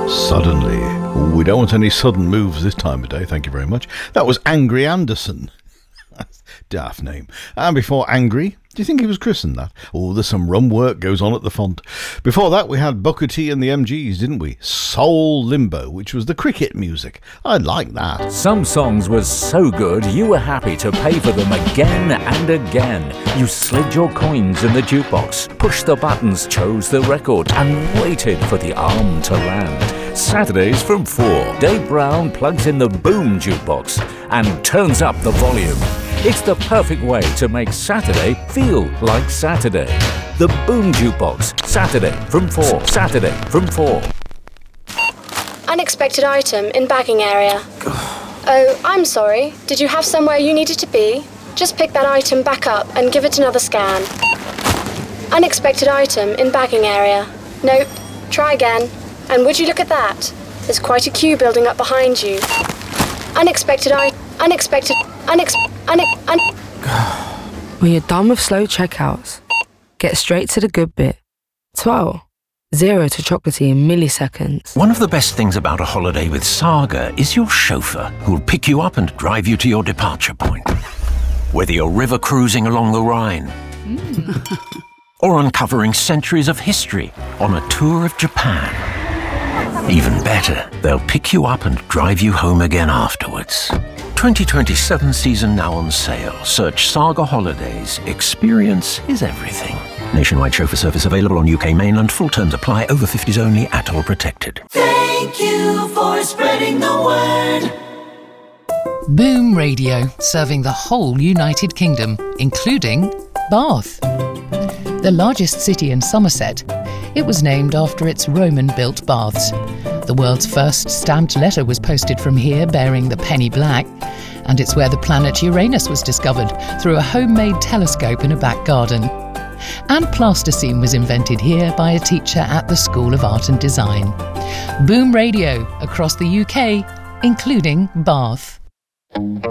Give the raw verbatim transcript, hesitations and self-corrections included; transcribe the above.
Suddenly. Ooh, we don't want any sudden moves this time of day, thank you very much. That was Angry Anderson. Daft name. And before Angry, do you think he was christened that? Oh, there's some rum work goes on at the font. Before that, we had Booker T and the M Gs, didn't we? Soul Limbo, which was the cricket music. I like that. Some songs were so good, you were happy to pay for them again and again. You slid your coins in the jukebox, pushed the buttons, chose the record, and waited for the arm to land. Saturdays from four, Dave Brown plugs in the Boom Jukebox and turns up the volume. It's the perfect way to make Saturday feel like Saturday. The Boom Jukebox, Saturday from four. Saturday from four. Unexpected item in bagging area. Oh, I'm sorry. Did you have somewhere you needed to be? Just pick that item back up and give it another scan. Unexpected item in bagging area. Nope. Try again. And would you look at that? There's quite a queue building up behind you. Unexpected I... Unexpected... Unex... Un... Un... When you're done with slow checkouts, get straight to the good bit. twelve. Zero to chocolatey in milliseconds. One of the best things about a holiday with Saga is your chauffeur, who'll pick you up and drive you to your departure point. Whether you're river cruising along the Rhine, mm. or uncovering centuries of history on a tour of Japan. Even better, they'll pick you up and drive you home again afterwards. twenty twenty-seven season now on sale. Search Saga Holidays. Experience is everything. Nationwide chauffeur service available on U K mainland. Full terms apply. Over fifties only. Atoll protected. Thank you for spreading the word. Boom Radio, serving the whole United Kingdom, including Bath. The largest city in Somerset, it was named after its Roman-built baths. The world's first stamped letter was posted from here bearing the penny black, and it's where the planet Uranus was discovered through a homemade telescope in a back garden. And plasticine was invented here by a teacher at the School of Art and Design. Boom Radio, across the U K, including Bath.